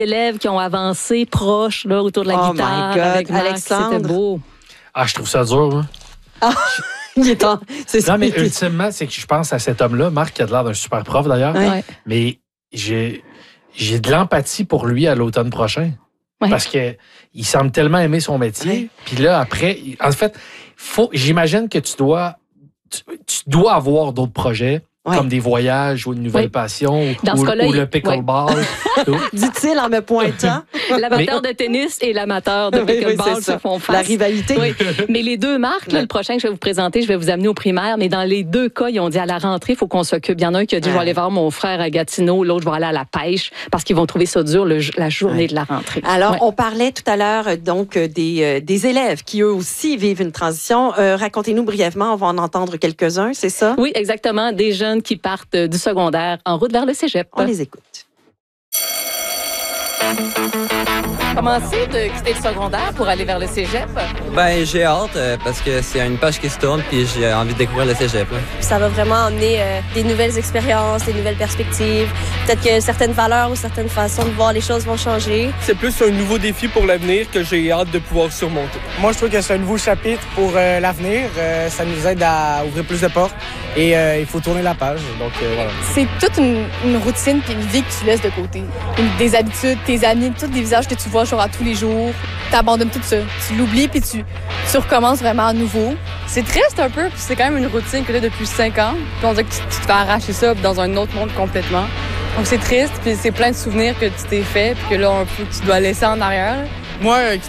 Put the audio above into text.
élèves qui ont avancé proches là, autour de la guitare. My God, avec Marc, Alexandre. c'était beau. Ah, je trouve ça dur, hein. Ah, il est temps. C'est ça. Non, mais ultimement, c'est que je pense à cet homme-là, Marc, qui a l'air d'un super prof d'ailleurs, Ouais. mais j'ai de l'empathie pour lui à l'automne prochain. Ouais. Parce qu'il semble tellement aimer son métier. Puis là, après, en fait, j'imagine que tu dois avoir d'autres projets. Ouais. Comme des voyages ou une nouvelle passion Dans ce cas-là, ou le pickleball. Dit-il en me pointant. L'amateur de tennis et l'amateur de pickleball c'est se ça. font face. La rivalité. Oui. Mais les deux marques, là, le prochain que je vais vous présenter, je vais vous amener au primaire, mais dans les deux cas, ils ont dit à la rentrée, il faut qu'on s'occupe. Il y en a un qui a dit, je vais aller voir mon frère à Gatineau, l'autre, je vais aller à la pêche, parce qu'ils vont trouver ça dur la journée de la rentrée. Alors, on parlait tout à l'heure donc des élèves qui, eux aussi, vivent une transition. Racontez-nous brièvement, on va en entendre quelques-uns, c'est ça? Oui, exactement. Des jeunes qui partent du secondaire en route vers le cégep. On les écoute. Comment c'est de quitter le secondaire pour aller vers le cégep? Ben, j'ai hâte parce que c'est une page qui se tourne puis j'ai envie de découvrir le cégep. Là. Ça va vraiment emmener des nouvelles expériences, des nouvelles perspectives. Peut-être que certaines valeurs ou certaines façons de voir les choses vont changer. C'est plus un nouveau défi pour l'avenir que j'ai hâte de pouvoir surmonter. Moi, je trouve que c'est un nouveau chapitre pour l'avenir. Ça nous aide à ouvrir plus de portes et il faut tourner la page. Donc, voilà. C'est toute une routine puis une vie que tu laisses de côté. Des habitudes, tes amis, tous des visages que tu vois genre à tous les jours. T'abandonnes tout ça. Tu l'oublies puis tu recommences vraiment à nouveau. C'est triste un peu, puis c'est quand même une routine que tu as depuis 5 ans. Puis on dirait que tu te fais arracher ça dans un autre monde complètement. Donc c'est triste, puis c'est plein de souvenirs que tu t'es fait, puis que là, un peu, tu dois laisser en arrière. Moi, quitter